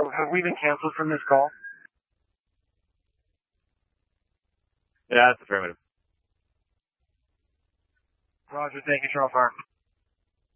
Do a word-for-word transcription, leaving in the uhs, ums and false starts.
Hello, have we been canceled from this call? Yeah, that's affirmative. Roger, thank you, Charles Fire.